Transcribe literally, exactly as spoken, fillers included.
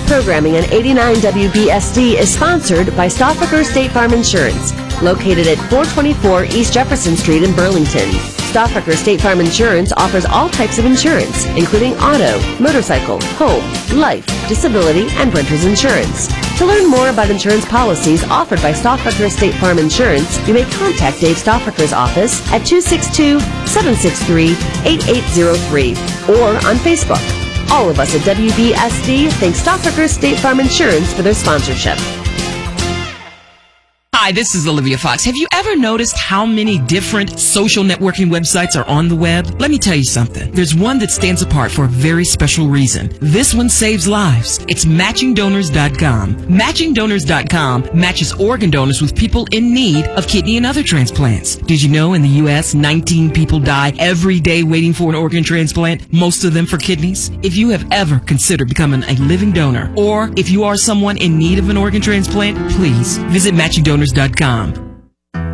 Programming on eighty-nine W B S D is sponsored by Stauffacher State Farm Insurance, located at four twenty-four East Jefferson Street in Burlington. Stauffacher State Farm Insurance offers all types of insurance, including auto, motorcycle, home, life, disability, and renter's insurance. To learn more about insurance policies offered by Stauffacher State Farm Insurance, you may contact Dave Stauffacher's office at two six two, seven six three, eight eight zero three or on Facebook. All of us at W B S D thank Stauffacher State Farm Insurance for their sponsorship. Hi, this is Olivia Fox. Have you ever noticed how many different social networking websites are on the web? Let me tell you something. There's one that stands apart for a very special reason. This one saves lives. It's matching donors dot com. matching donors dot com matches organ donors with people in need of kidney and other transplants. Did you know in the U S, nineteen people die every day waiting for an organ transplant, most of them for kidneys? If you have ever considered becoming a living donor, or if you are someone in need of an organ transplant, please visit matching donors dot com.